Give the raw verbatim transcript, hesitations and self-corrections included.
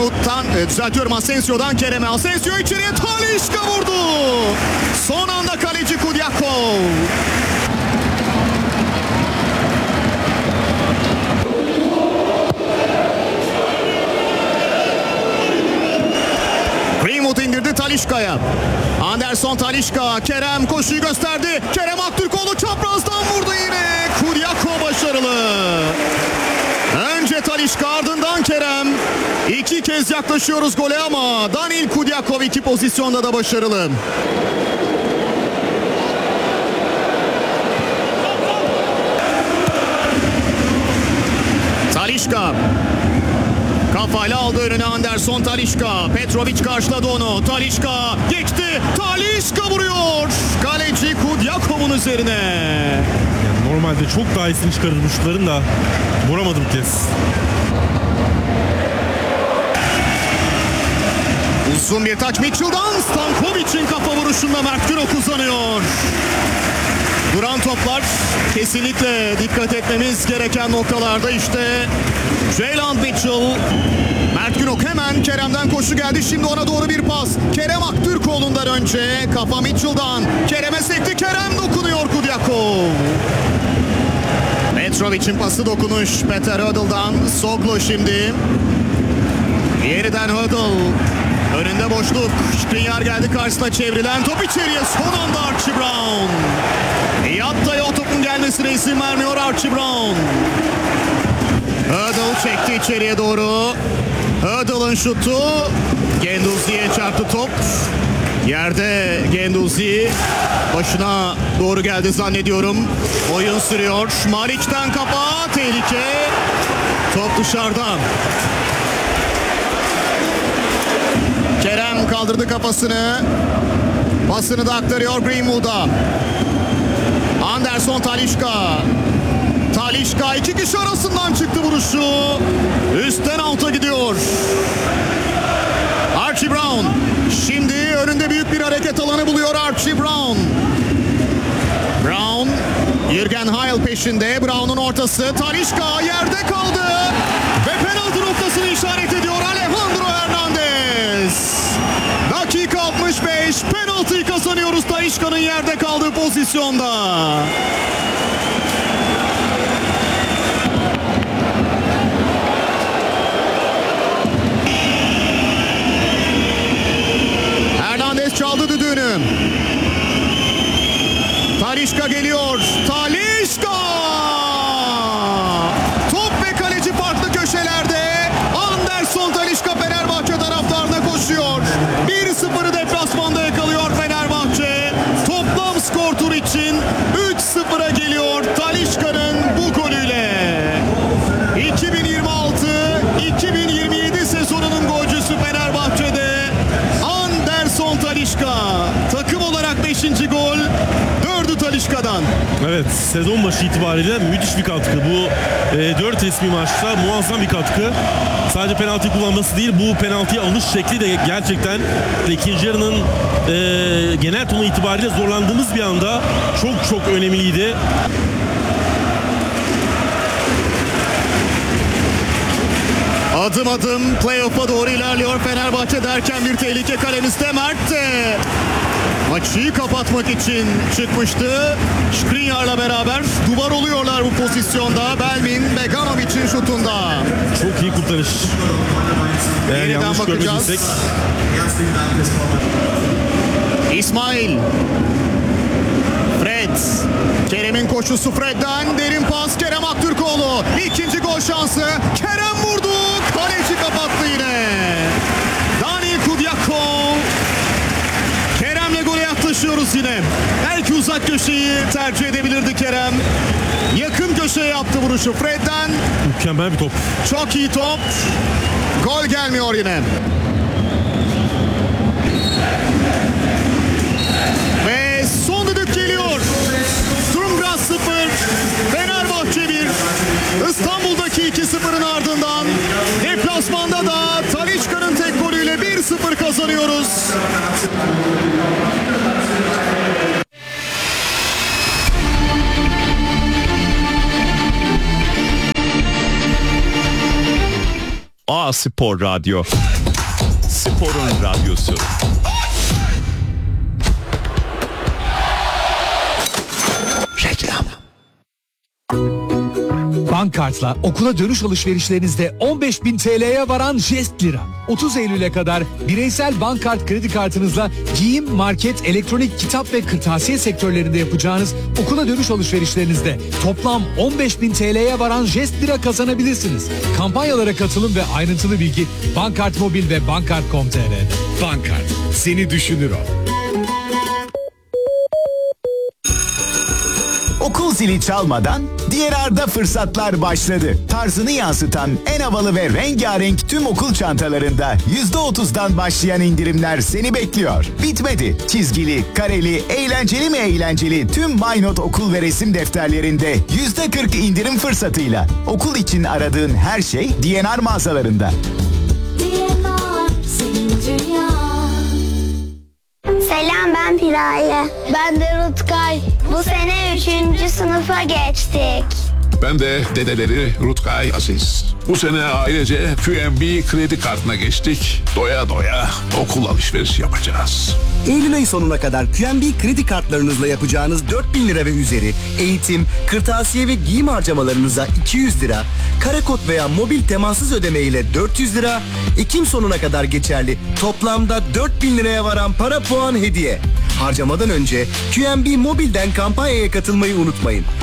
Greenwood'dan, e, düzeltiyorum Asensio'dan Kerem'e. Asensio içeriye, Talisca vurdu. Son anda kaleci Kudyakov. Greenwood indirdi Talisca'ya. Anderson Talisca, Kerem koşuyu gösterdi. Kerem Aktürkoğlu çaprazdan vurdu yine. Kudyakov başarılı. Önce Talisca, ardından Kerem. İki kez yaklaşıyoruz gole ama Danil Kudyakov iki pozisyonda da başarılı. Talisca. Kafayla aldı önüne Anderson Talisca. Petrovic karşıladı onu. Talisca geçti. Talisca vuruyor. Kaleci Kudyakov'un üzerine. Yani normalde çok daha iyisini çıkarır şutların da vuramadı bu kez. Uzun bir taç Mitchell'dan, Stankovic'in kafa vuruşunda Mert Günok uzanıyor. Duran toplar kesinlikle dikkat etmemiz gereken noktalarda. İşte Jayland Mitchell. Mert Günok hemen Kerem'den koşu geldi. Şimdi ona doğru bir pas. Kerem Aktürkoğlu'ndan önce. Kafa Mitchell'dan. Kerem'e sekti. Kerem dokunuyor Kudyakov. Petrovic'in pası dokunuş. Peter Hödl'dan. Soglo şimdi. Yeniden Hödl. Önünde boşluk. Skriniar geldi karşısına, çevrilen top içeriye. Son anda Archie Brown. Yatta'ya o topun gelmesine izin vermiyor Archie Brown. Hödl çekti içeriye doğru. Hödl'ın şutu. Guendouzi'ye çarptı top. Yerde Guendouzi. Başına doğru geldi zannediyorum. Oyun sürüyor. Maric'ten kafa. Tehlike. Top dışarıda. Kerem kaldırdı kafasını. Pasını da aktarıyor Greenwood'a. Anderson Talisca. Talisca iki kişi arasından çıktı vuruşu. Üstten alta gidiyor. Archie Brown. Şimdi önünde büyük bir hareket alanı buluyor Archie Brown. Brown. Jürgen Heil peşinde. Brown'un ortası. Talisca yerde kaldı. Ve penaltı noktasını işaret ediyor Alejandro Hernandez. Dakika altmış beş. Penaltıyı kazanıyoruz Talisca'nın yerde kaldığı pozisyonda. Hernandez çaldı düdüğünü. Talisca geliyor. Talisca! Top ve kaleci farklı köşelerde. Anderson Talisca Fenerbahçe taraftarına koşuyor. bir sıfırı deplasmanda yakalıyor Fenerbahçe. Toplam skor tur için üç sıfıra geliyor Talisca'nın bu golüyle. iki bin yirmi altı iki bin yirmi yedi sezonunun golcüsü Fenerbahçe'de Anderson Talisca. Takım olarak beşinci gol. dördü Talisca'dan. Evet, sezon başı itibariyle müthiş bir katkı. Bu e, dört resmi maçta muazzam bir katkı. Sadece penaltı kullanması değil, bu penaltıyı alış şekli de gerçekten de ikinci yarının e, genel tonu itibariyle zorlandığımız bir anda çok çok önemliydi. Adım adım playoff'a doğru ilerliyor Fenerbahçe derken bir tehlike kalemizde. Mert de maçı kapatmak için çıkmıştı. Skriniar'la beraber duvar oluyorlar bu pozisyonda. Belmin Beganovic'in şutunda. Çok iyi kurtarış. Eğer Yeniden yanlış bakacağız. görmediysek. İsmail. Fred. Kerem'in koşusu Fred'den. Derin pas Kerem Aktürkoğlu. İkinci gol şansı. Kerem vurdu. Kaleci kapattı yine. Danil Kudyakov. Kerem'le gole yaklaşıyoruz yine. Belki uzak köşeyi tercih edebilirdi Kerem. Yakın köşeye yaptı vuruşu Fred'den. Mükemmel bir top. Çok iyi top. Gol gelmiyor yine. Ve son düdük geliyor. Sturmgras sıfır. Fenerbahçe bir. İstanbul'daki iki sıfırın ardından deplasmanda da Talisca'nın tek golüyle bir sıfır kazanıyoruz. A Spor Radyo. Sporun radyosu. Reklam. Bankkart'la okula dönüş alışverişlerinizde on beş bin T L'ye varan jest lira. otuz Eylül'e kadar bireysel Bankkart kredi kartınızla giyim, market, elektronik, kitap ve kırtasiye sektörlerinde yapacağınız okula dönüş alışverişlerinizde toplam on beş bin T L'ye varan jest lira kazanabilirsiniz. Kampanyalara katılın ve ayrıntılı bilgi Bankkart Mobil ve bankkart nokta com nokta t r'de. Bankkart, seni düşünür o. Okul zili çalmadan diğer arda fırsatlar başladı. Tarzını yansıtan en havalı ve rengarenk tüm okul çantalarında yüzde otuzdan başlayan indirimler seni bekliyor. Bitmedi. Çizgili, kareli, eğlenceli mi eğlenceli tüm MyNote okul ve resim defterlerinde yüzde kırk indirim fırsatıyla. Okul için aradığın her şey D N R mağazalarında. D N R, senin dünya. Selam, ben Piraye. Ben de Rutkay. Bu sene üçüncü sınıfa geçtik. Ben de dedeleri Rutkay Aziz. Bu sene ailece Q N B kredi kartına geçtik. Doya doya okul alışverişi yapacağız. Eylül ayı sonuna kadar Q N B kredi kartlarınızla yapacağınız dört bin lira ve üzeri eğitim, kırtasiye ve giyim harcamalarınıza iki yüz lira, karakod veya mobil temassız ödeme ile dört yüz lira, Ekim sonuna kadar geçerli toplamda dört bin liraya varan para puan hediye. Harcamadan önce Q N B Mobil'den kampanyaya katılmayı unutmayın.